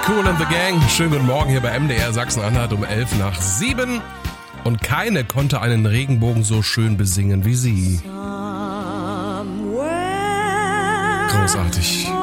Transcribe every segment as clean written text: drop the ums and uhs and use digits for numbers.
Kool and the Gang. Schönen guten Morgen hier bei MDR Sachsen-Anhalt um 7:11. Und keine konnte einen Regenbogen so schön besingen wie sie. Großartig.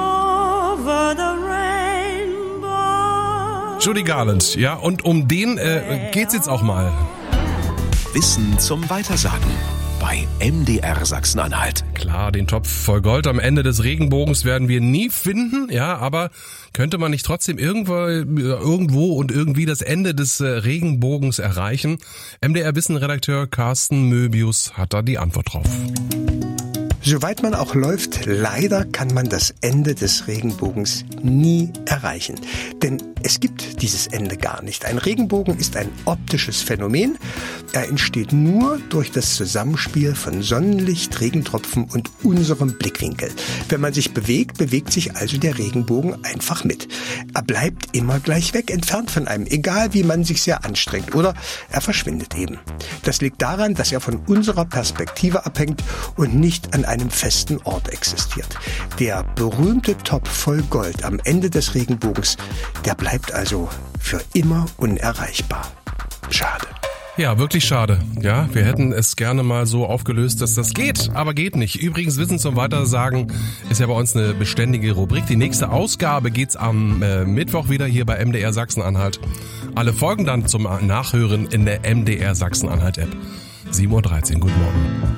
Judy Garland, ja, und um den geht's jetzt auch mal. Wissen zum Weitersagen bei MDR Sachsen-Anhalt. Klar, den Topf voll Gold am Ende des Regenbogens werden wir nie finden, ja, aber könnte man nicht trotzdem irgendwo und irgendwie das Ende des Regenbogens erreichen? MDR-Wissen-Redakteur Carsten Möbius hat da die Antwort drauf. Soweit man auch läuft, leider kann man das Ende des Regenbogens nie erreichen. Denn es gibt dieses Ende gar nicht. Ein Regenbogen ist ein optisches Phänomen. Er entsteht nur durch das Zusammenspiel von Sonnenlicht, Regentropfen und unserem Blickwinkel. Wenn man sich bewegt, bewegt sich also der Regenbogen einfach mit. Er bleibt immer gleich weg, entfernt von einem, egal wie man sich sehr anstrengt. Oder er verschwindet eben. Das liegt daran, dass er von unserer Perspektive abhängt und nicht an einem festen Ort existiert. Der berühmte Topf voll Gold am Ende des Regenbogens, der bleibt also für immer unerreichbar. Schade. Ja, wirklich schade. Ja, wir hätten es gerne mal so aufgelöst, dass das geht, aber geht nicht. Übrigens, Wissen zum Weitersagen ist ja bei uns eine beständige Rubrik. Die nächste Ausgabe geht's am Mittwoch wieder hier bei MDR Sachsen-Anhalt. Alle Folgen dann zum Nachhören in der MDR Sachsen-Anhalt App. 7:13 Uhr. Guten Morgen.